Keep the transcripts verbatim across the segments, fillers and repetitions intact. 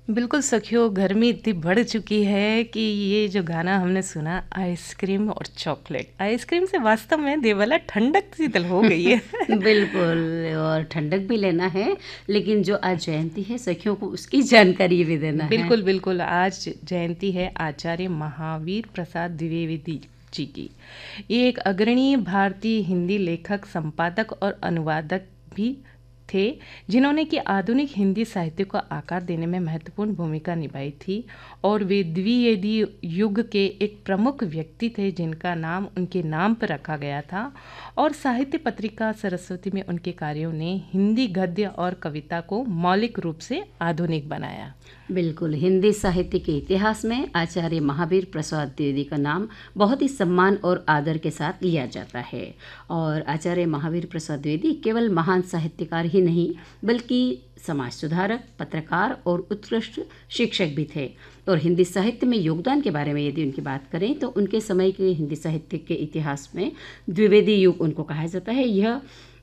बिल्कुल सखियों, गर्मी इतनी बढ़ चुकी है कि ये जो गाना हमने सुना आइसक्रीम और चॉकलेट, आइसक्रीम से वास्तव में देवला ठंडक शीतल हो गई है। बिल्कुल, और ठंडक भी लेना है, लेकिन जो आज जयंती है सखियों को उसकी जानकारी भी देना है। बिल्कुल बिल्कुल, आज जयंती है आचार्य महावीर प्रसाद द्विवेदी जी की। ये एक अग्रणी भारतीय हिंदी लेखक, संपादक और अनुवादक भी थे, जिन्होंने कि आधुनिक हिंदी साहित्य को आकार देने में महत्वपूर्ण भूमिका निभाई थी। और वे द्विवेदी युग के एक प्रमुख व्यक्ति थे, जिनका नाम उनके नाम पर रखा गया था। और साहित्य पत्रिका सरस्वती में उनके कार्यों ने हिंदी गद्य और कविता को मौलिक रूप से आधुनिक बनाया। बिल्कुल, हिंदी साहित्य के इतिहास में आचार्य महावीर प्रसाद द्विवेदी का नाम बहुत ही सम्मान और आदर के साथ लिया जाता है। और आचार्य महावीर प्रसाद द्विवेदी केवल महान साहित्यकार ही नहीं, बल्कि समाज सुधारक, पत्रकार और उत्कृष्ट शिक्षक भी थे। और हिंदी साहित्य में योगदान के बारे में यदि उनकी बात करें तो उनके समय के हिंदी साहित्य के इतिहास में द्विवेदी युग उनको कहा जाता है। यह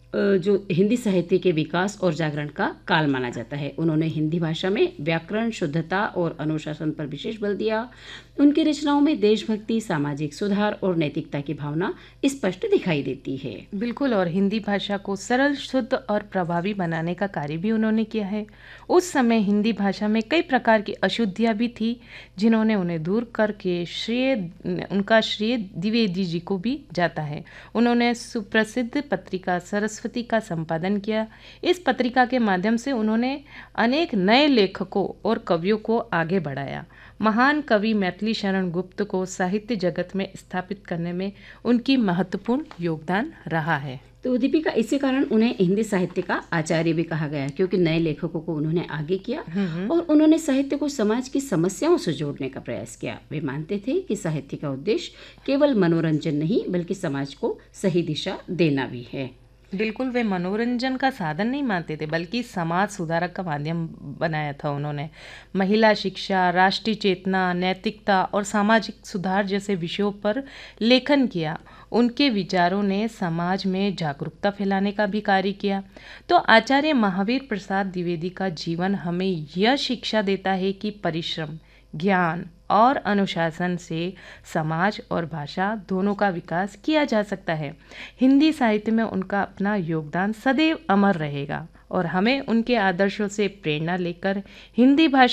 जो हिंदी साहित्य के विकास और जागरण का काल माना जाता है। उन्होंने हिंदी भाषा में व्याकरण, शुद्धता और अनुशासन पर विशेष बल दिया। उनकी रचनाओं में देशभक्ति, सामाजिक सुधार और नैतिकता की भावना स्पष्ट दिखाई देती है। बिल्कुल, और हिंदी भाषा को सरल, शुद्ध और प्रभावी बनाने का कार्य भी उन्होंने किया है। उस समय हिंदी भाषा में कई प्रकार की अशुद्धियाँ भी थी, जिन्होंने उन्हें दूर करके श्रेय उनका श्रेय द्विवेदी जी को भी जाता है। उन्होंने सुप्रसिद्ध पत्रिका सरस्वती का संपादन किया। इस पत्रिका के माध्यम से उन्होंने अनेक नए लेखकों और कवियों को आगे बढ़ाया। महान कवि मैथिली शरण गुप्त को साहित्य जगत में स्थापित करने में उनकी महत्वपूर्ण योगदान रहा है। तो दीपिका, इसी कारण उन्हें हिंदी साहित्य का आचार्य भी कहा गया, क्योंकि नए लेखकों को उन्होंने आगे किया और उन्होंने साहित्य को समाज की समस्याओं से जोड़ने का प्रयास किया। वे मानते थे कि साहित्य का उद्देश्य केवल मनोरंजन नहीं, बल्कि समाज को सही दिशा देना भी है। बिल्कुल, वे मनोरंजन का साधन नहीं मानते थे, बल्कि समाज सुधारक का माध्यम बनाया था उन्होंने। महिला शिक्षा, राष्ट्रीय चेतना, नैतिकता और सामाजिक सुधार जैसे विषयों पर लेखन किया। उनके विचारों ने समाज में जागरूकता फैलाने का भी कार्य किया। तो आचार्य महावीर प्रसाद द्विवेदी का जीवन हमें यह शिक्षा देता है कि परिश्रम, ज्ञान और अनुशासन से समाज और भाषा दोनों का विकास किया जा सकता है। हिंदी साहित्य में उनका अपना योगदान सदैव अमर रहेगा और हमें उनके आदर्शों से प्रेरणा लेकर हिंदी भाषा